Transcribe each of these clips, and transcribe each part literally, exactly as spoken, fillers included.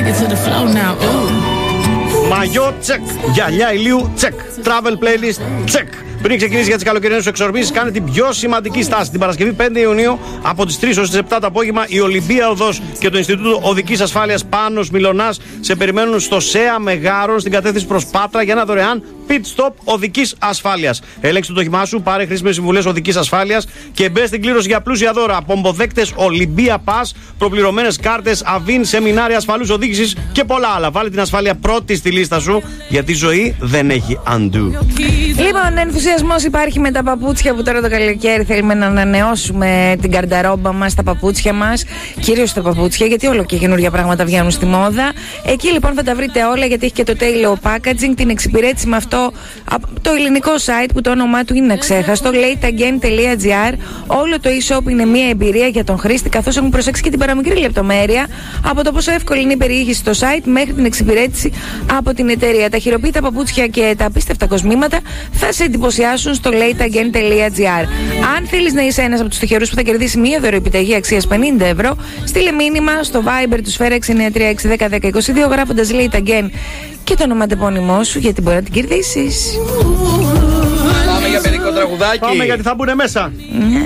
Μαγιό, τσεκ. Γυαλιά ηλίου, τσεκ. Travel playlist, τσεκ. Πριν ξεκινήσει για τις καλοκαιρινές εξορμήσεις, κάνε την πιο σημαντική στάση. Την Παρασκευή πέντε Ιουνίου από τις τρεις έως τις επτά το απόγευμα, η Ολυμπία Οδός και το Ινστιτούτο Οδικής Ασφάλειας Πάνος Μιλωνάς σε περιμένουν στο ΣΕΑ Μεγάρων στην κατεύθυνση προς Πάτρα για ένα δωρεάν pit stop οδικής ασφάλειας. Έλεξε το όχημά σου, πάρε χρήσιμες συμβουλές οδικής ασφάλειας και μπε στην κλήρωση για πλούσια δώρα. Πομποδέκτες Ολυμπία Pass, προπληρωμένες κάρτες, αβίν, σεμινάρια ασφαλούς οδήγησης και πολλά άλλα. Βάλε την ασφάλεια πρώτη στη λίστα σου, γιατί η ζωή δεν έχει undo. Λοιπόν, ενθουσιασμός υπάρχει με τα παπούτσια που τώρα το καλοκαίρι θέλουμε να ανανεώσουμε την καρνταρόμπα μας, τα παπούτσια μας, κυρίως τα παπούτσια, γιατί όλο και καινούργια πράγματα βγαίνουν στη μόδα. Εκεί λοιπόν θα τα βρείτε όλα, γιατί έχει και το Tailor Packaging, την εξυπηρέτηση με αυτό το ελληνικό site που το όνομά του είναι αξέχαστο, lateagain.gr. Όλο το e-shop είναι μια εμπειρία για τον χρήστη, καθώς έχουν προσέξει και την παραμικρή λεπτομέρεια από το πόσο εύκολη είναι η περιήγηση στο site μέχρι την εξυπηρέτηση από την εταιρεία. Τα χειροποίητα παπούτσια και τα απίστευτα κοσμήματα θα σε εντυπωσιάσουν στο lateagain.gr. Αν θέλεις να είσαι ένας από τους τυχερούς που θα κερδίσει μια δωροεπιταγή αξίας πενήντα ευρώ, στείλε μήνυμα στο Viber του Σφαίρα έξι εννιά τρία έξι ένα μηδέν ένα μηδέν δύο δύο γράφοντας Late Again και το ονοματεπώνυμό σου, γιατί μπορεί να την κερδίσεις. Πάμε για παιδικό τραγουδάκι. Πάμε, γιατί θα μπουν μέσα. Ναι.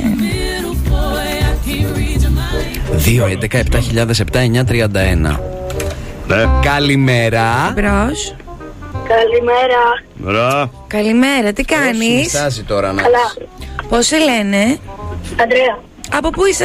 δύο έντεκα επτά χιλιάδες επτά εννιά τριάντα ένα. Ναι. Καλημέρα. Μπρος. Καλημέρα. Μπρά. Καλημέρα, τι κάνεις? Στάση τώρα να. Καλά. Πώς σε λένε? Αντρέα. Από πού είσαι?